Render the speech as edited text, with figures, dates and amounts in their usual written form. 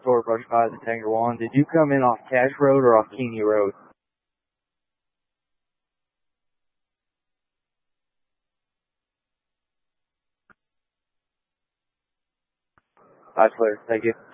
Store Brush Pies in Tangerwan. Did you come in off Cash Road or off Keeney Road? That's clear. Thank you.